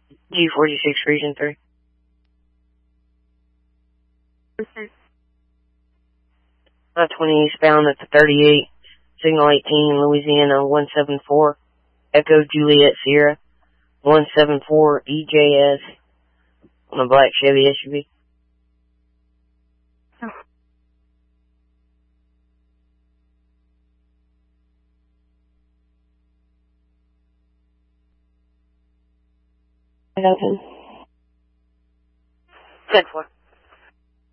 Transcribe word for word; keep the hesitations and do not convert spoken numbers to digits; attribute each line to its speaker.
Speaker 1: G forty-six, Region three. I twenty eastbound at the thirty-eight, Signal eighteen, Louisiana one seven four, Echo Juliet Sierra, one seven four E J S, on a black Chevy S U V. ten four.